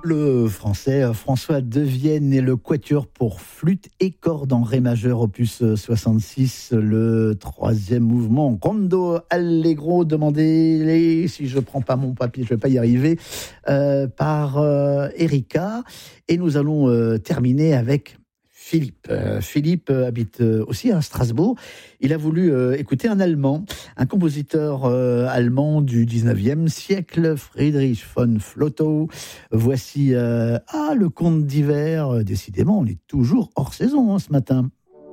Le français François Devienne et le quatuor pour flûte et cordes en ré majeur opus 66, le troisième mouvement Rondo Allegro, demandé, si je prends pas mon papier, je vais pas y arriver, par Erika. Et nous allons terminer avec Philippe. Philippe habite aussi à Strasbourg. Il a voulu écouter un Allemand, un compositeur allemand du 19e siècle, Friedrich von Flotow. Voici le conte d'hiver. Décidément, on est toujours hors saison ce matin.